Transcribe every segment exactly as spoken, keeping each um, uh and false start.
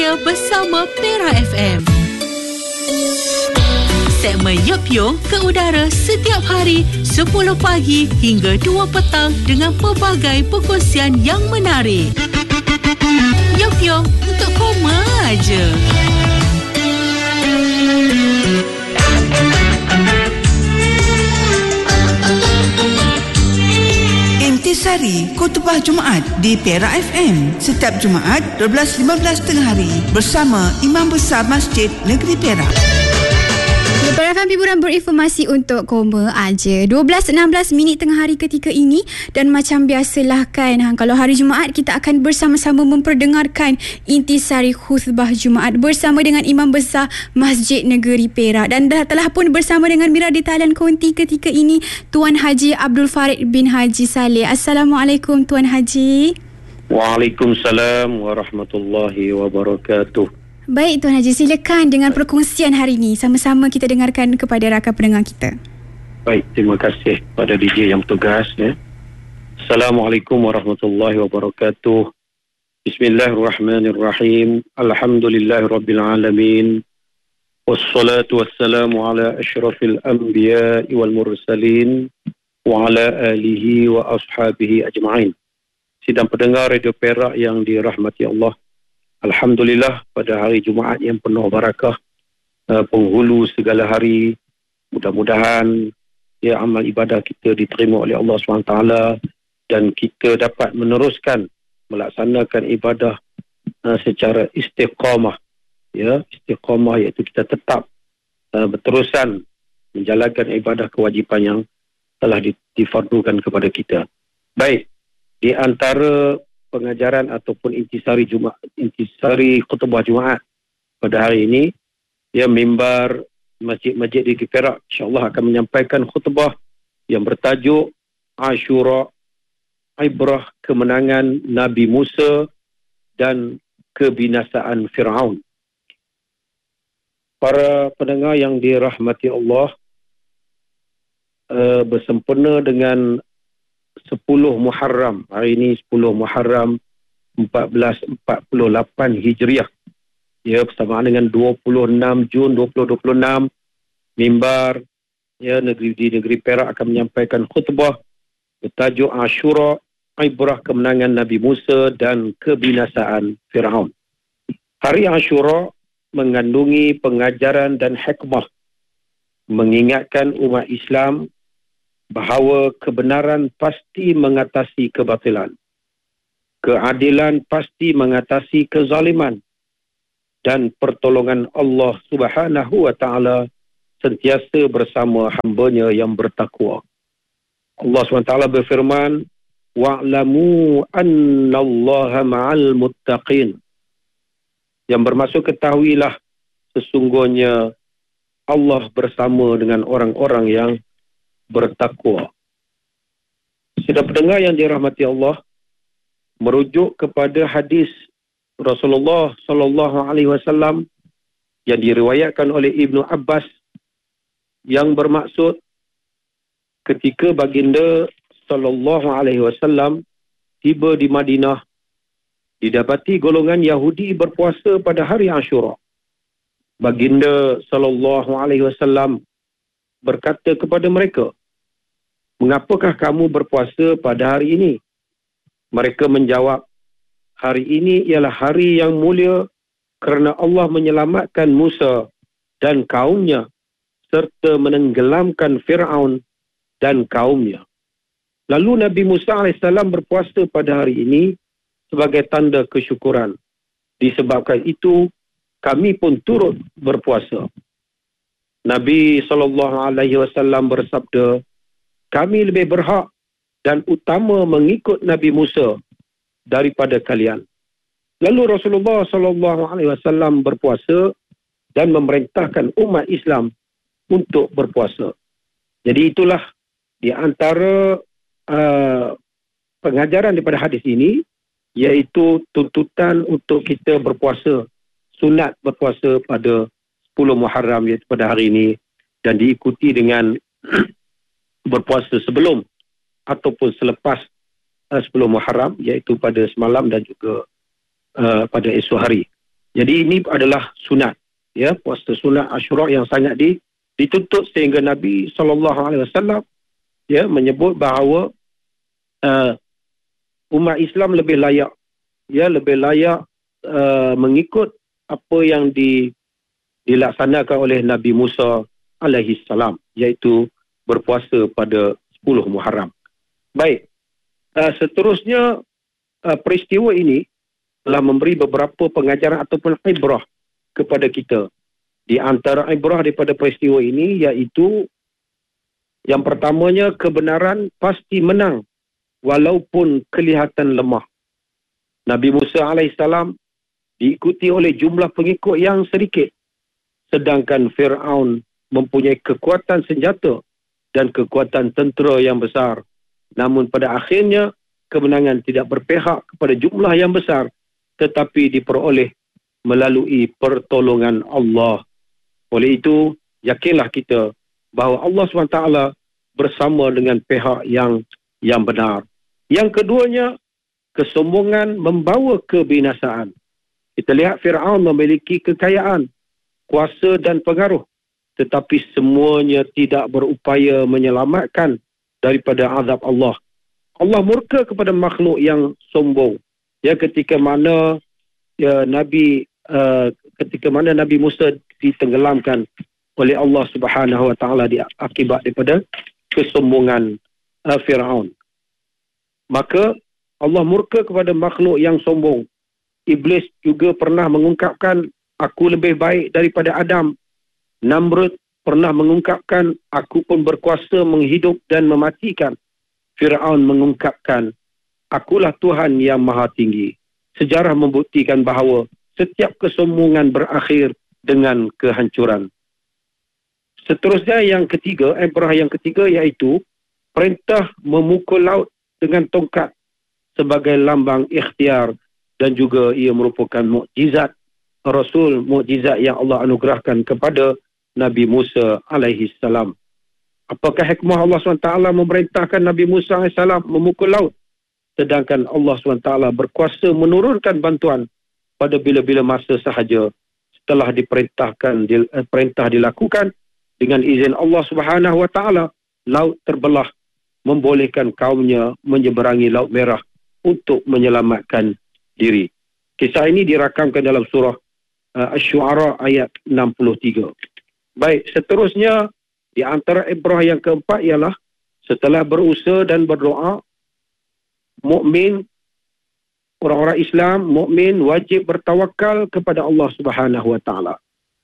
Raya bersama Pera F M. Segmen Yop Yo ke udara setiap hari sepuluh pagi hingga dua petang dengan pelbagai perkongsian yang menarik. Yop Yo untuk koma aja. Intisari Khutbah Jumaat di Pera F M setiap Jumaat dua belas lima belas tengah hari bersama Imam Besar Masjid Negeri Perak. Pera F M hiburan berinformasi untuk koma aja. dua belas enam belas minit tengah hari ketika ini, dan macam biasalah kan, ha, kalau hari Jumaat kita akan bersama-sama memperdengarkan intisari khutbah Jumaat bersama dengan Imam Besar Masjid Negeri Perak, dan dah telah pun bersama dengan Mira di talian konti ketika ini Tuan Haji Abdul Farid bin Haji Saleh. Assalamualaikum Tuan Haji. Waalaikumsalam warahmatullahi wabarakatuh. Baik Tuan Haji, silakan dengan perkongsian hari ini. Sama-sama kita dengarkan kepada rakan pendengar kita. Baik, terima kasih pada D J yang bertugas. Ya. Assalamualaikum warahmatullahi wabarakatuh. Bismillahirrahmanirrahim. Alhamdulillahirrabbilalamin. Wassalatu wassalamu ala ashrafil anbiya wal mursalin wa ala alihi wa ashabihi ajma'in. Sidang pendengar Radio Perak yang dirahmati Allah, alhamdulillah pada hari Jumaat yang penuh barakah, uh, penghulu segala hari, mudah-mudahan ya amal ibadah kita diterima oleh Allah subhanahu wa taala dan kita dapat meneruskan melaksanakan ibadah uh, secara istiqamah, ya, istiqamah iaitu kita tetap uh, berterusan menjalankan ibadah kewajipan yang telah difardukan kepada kita. Baik, di antara pengajaran ataupun intisari Jumaat, intisari khutbah Jumaat pada hari ini, ya, mimbar masjid-masjid di Perak insya-Allah akan menyampaikan khutbah yang bertajuk Ashura, Ibrah kemenangan Nabi Musa dan kebinasaan Firaun. Para pendengar yang dirahmati Allah, uh, bersempena dengan sepuluh Muharram. Hari ini sepuluh Muharram empat belas empat puluh lapan Hijriah. Ya, bersamaan dengan dua puluh enam Jun dua ribu dua puluh enam, mimbar ya negeri di negeri Perak akan menyampaikan khutbah bertajuk Ashura, Ibrah kemenangan Nabi Musa dan kebinasaan Firaun. Hari Ashura mengandungi pengajaran dan hikmah mengingatkan umat Islam bahawa kebenaran pasti mengatasi kebatilan, keadilan pasti mengatasi kezaliman, dan pertolongan Allah Subhanahu wa taala sentiasa bersama hamba-Nya yang bertakwa. Allah subhanahu wa taala berfirman, wa'lamu annallaha ma'al muttaqin. Yang bermaksud ketahuilah sesungguhnya Allah bersama dengan orang-orang yang bertakwa. Sidang pendengar yang dirahmati Allah, merujuk kepada hadis Rasulullah sallallahu alaihi wasallam yang diriwayatkan oleh Ibnu Abbas yang bermaksud ketika baginda sallallahu alaihi wasallam tiba di Madinah, didapati golongan Yahudi berpuasa pada hari Ashura. Baginda sallallahu alaihi wasallam berkata kepada mereka, mengapakah kamu berpuasa pada hari ini? Mereka menjawab, hari ini ialah hari yang mulia kerana Allah menyelamatkan Musa dan kaumnya serta menenggelamkan Firaun dan kaumnya. Lalu Nabi Musa alaihissalam berpuasa pada hari ini sebagai tanda kesyukuran. Disebabkan itu, kami pun turut berpuasa. Nabi sallallahu alaihi wasallam bersabda, kami lebih berhak dan utama mengikut Nabi Musa daripada kalian. Lalu Rasulullah sallallahu alaihi wasallam berpuasa dan memerintahkan umat Islam untuk berpuasa. Jadi itulah di antara uh, pengajaran daripada hadis ini, iaitu tuntutan untuk kita berpuasa, sunat berpuasa pada sepuluh Muharram iaitu pada hari ini, dan diikuti dengan berpuasa sebelum ataupun selepas uh, sepuluh Muharram iaitu pada semalam dan juga uh, pada esok hari. Jadi ini adalah sunat, ya, puasa sunat Asyura yang sangat di, dituntut sehingga Nabi sallallahu alaihi wasallam ya menyebut bahawa uh, umat Islam lebih layak, ya, lebih layak uh, mengikut apa yang di, dilaksanakan oleh Nabi Musa alaihi salam, iaitu berpuasa pada sepuluh Muharram. Baik, uh, seterusnya uh, peristiwa ini telah memberi beberapa pengajaran ataupun ibrah kepada kita. Di antara ibrah daripada peristiwa ini iaitu yang pertamanya, kebenaran pasti menang walaupun kelihatan lemah. Nabi Musa alaihissalam diikuti oleh jumlah pengikut yang sedikit, sedangkan Fir'aun mempunyai kekuatan senjata dan kekuatan tentera yang besar. Namun pada akhirnya kemenangan tidak berpihak kepada jumlah yang besar, tetapi diperoleh melalui pertolongan Allah. Oleh itu, yakinlah kita bahawa Allah subhanahu wa taala bersama dengan pihak yang yang benar. Yang keduanya, kesombongan membawa kebinasaan. Kita lihat Fir'aun memiliki kekayaan, kuasa dan pengaruh, tetapi semuanya tidak berupaya menyelamatkan daripada azab Allah. Allah murka kepada makhluk yang sombong. Ya, ketika mana ya, Nabi uh, ketika mana Nabi Musa ditenggelamkan oleh Allah Subhanahu Wa Taala di akibat daripada kesombongan uh, Firaun. Maka Allah murka kepada makhluk yang sombong. Iblis juga pernah mengungkapkan, aku lebih baik daripada Adam. Namrud pernah mengungkapkan, aku pun berkuasa menghidup dan mematikan. Firaun mengungkapkan, akulah Tuhan yang maha tinggi. Sejarah membuktikan bahawa setiap kesombongan berakhir dengan kehancuran. Seterusnya yang ketiga, ibrah yang ketiga iaitu perintah memukul laut dengan tongkat sebagai lambang ikhtiar, dan juga ia merupakan mukjizat Rasul, mukjizat yang Allah anugerahkan kepada Nabi Musa alaihi salam. Apakah hikmah Allah subhanahu wa taala memerintahkan Nabi Musa alaihi salam memukul laut, sedangkan Allah subhanahu wa taala berkuasa menurunkan bantuan pada bila-bila masa sahaja setelah diperintahkan di, eh, perintah dilakukan dengan izin Allah Subhanahu wa taala, laut terbelah membolehkan kaumnya menyeberangi Laut Merah untuk menyelamatkan diri. Kisah ini dirakamkan dalam surah uh, Asy-Syu'ara ayat enam puluh tiga. Baik, seterusnya di antara ibrah yang keempat ialah setelah berusaha dan berdoa, mukmin, orang-orang Islam, mukmin wajib bertawakal kepada Allah Subhanahu wa taala.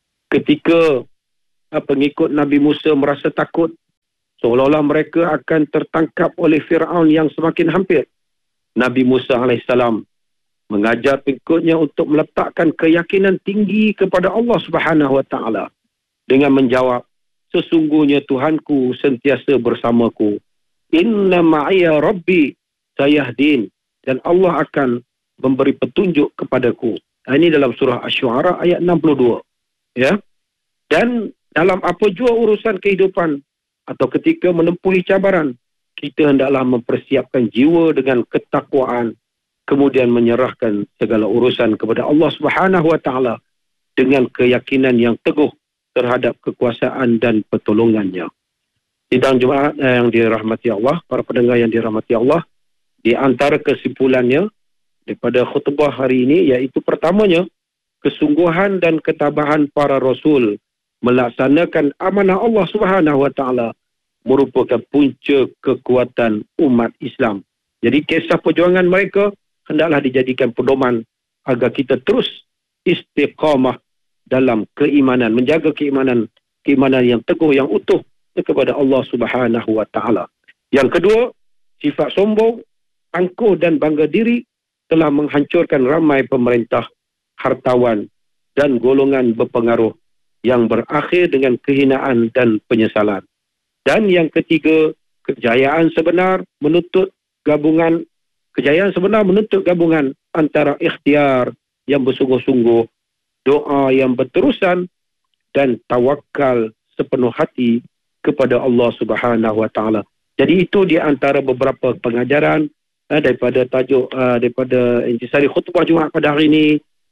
Ketika uh, pengikut Nabi Musa merasa takut seolah-olah mereka akan tertangkap oleh Fir'aun yang semakin hampir, Nabi Musa alaihissalam mengajar pengikutnya untuk meletakkan keyakinan tinggi kepada Allah Subhanahu wa taala dengan menjawab, sesungguhnya Tuhanku sentiasa bersamaku. Inna ma'iya rabbi sayahdin, dan Allah akan memberi petunjuk kepadaku. Ini dalam surah Asy-Syu'ara ayat enam puluh dua. Ya. Dan dalam apa jua urusan kehidupan atau ketika menempuhi cabaran, kita hendaklah mempersiapkan jiwa dengan ketakwaan, kemudian menyerahkan segala urusan kepada Allah Subhanahu wa taala dengan keyakinan yang teguh terhadap kekuasaan dan pertolongannya. Sidang Jumaat yang dirahmati Allah, para pendengar yang dirahmati Allah, di antara kesimpulannya daripada khutbah hari ini iaitu pertamanya, kesungguhan dan ketabahan para rasul melaksanakan amanah Allah Subhanahu wa taala merupakan punca kekuatan umat Islam. Jadi kisah perjuangan mereka hendaklah dijadikan pedoman agar kita terus istiqamah dalam keimanan, menjaga keimanan, keimanan yang teguh, yang utuh kepada Allah Subhanahu wa taala. Yang kedua, sifat sombong, angkuh dan bangga diri telah menghancurkan ramai pemerintah, hartawan dan golongan berpengaruh yang berakhir dengan kehinaan dan penyesalan. Dan yang ketiga, kejayaan sebenar menuntut gabungan kejayaan sebenar menuntut gabungan antara ikhtiar yang bersungguh-sungguh, doa yang berterusan, dan tawakal sepenuh hati kepada Allah Subhanahu wa taala. Jadi itu di antara beberapa pengajaran eh, daripada tajuk uh, daripada intisari khutbah Jumaat pada hari ini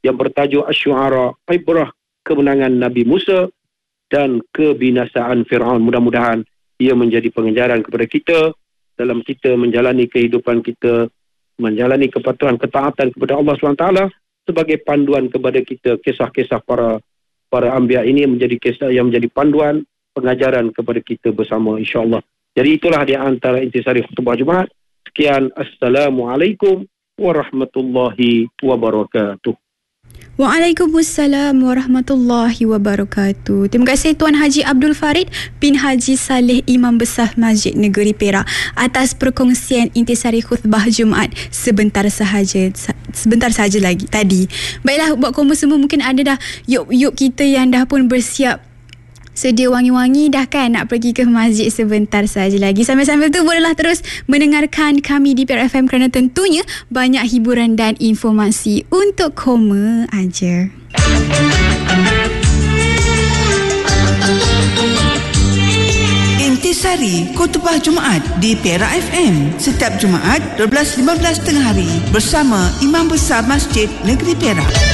yang bertajuk Asy-Syu'ara, Ibrah kemenangan Nabi Musa dan kebinasaan Fir'aun. Mudah-mudahan ia menjadi pengajaran kepada kita dalam kita menjalani kehidupan kita, menjalani kepatuhan ketaatan kepada Allah subhanahu wa taala sebagai panduan kepada kita. Kisah-kisah para para anbiya ini menjadi kisah yang menjadi panduan pengajaran kepada kita bersama, insya-Allah. Jadi itulah di antara intisari khutbah Jumaat. Sekian, Assalamualaikum warahmatullahi wabarakatuh. Waalaikumsalam warahmatullahi wabarakatuh. Terima kasih Tuan Haji Abdul Farid bin Haji Saleh, Imam Besar Masjid Negeri Perak, atas perkongsian intisari khutbah Jumaat sebentar sahaja sebentar sahaja lagi tadi. Baiklah, buat kamu semua mungkin ada dah yuk-yuk kita yang dah pun bersiap sedia wangi-wangi dah kan nak pergi ke masjid sebentar saja lagi. Sambil-sambil tu bolehlah terus mendengarkan kami di Perak F M kerana tentunya banyak hiburan dan informasi untuk koma aja. Intisari Khutbah Jumaat di Perak F M setiap Jumaat dua belas lima belas tengah hari bersama Imam Besar Masjid Negeri Perak.